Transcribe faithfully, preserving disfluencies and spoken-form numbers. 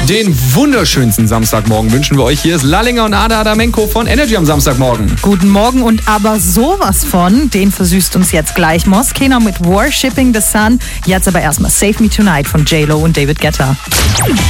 Den wunderschönsten Samstagmorgen wünschen wir euch. Hier ist Lallinger und Ada Adamenko von Energy am Samstagmorgen. Guten Morgen und aber sowas von, den versüßt uns jetzt gleich Moskena mit Worshipping the Sun. Jetzt aber erstmal Save Me Tonight von J-Lo und David Guetta.